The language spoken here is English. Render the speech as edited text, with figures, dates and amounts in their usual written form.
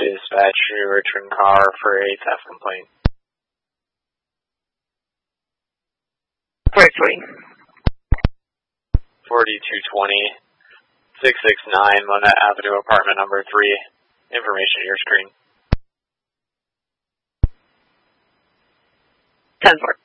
dispatch to return car for a theft complaint. 4220 669 Monette Avenue, apartment number 3. Information to your screen. 10-4.